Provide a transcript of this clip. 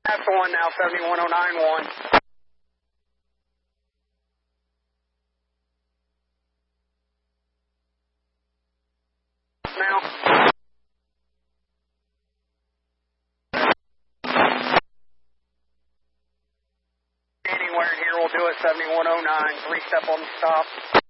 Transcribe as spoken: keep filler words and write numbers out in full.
That's the one now, seventy-one oh nine one. Now. Anywhere in here will do it, seventy-one oh nine. Three step on the stop.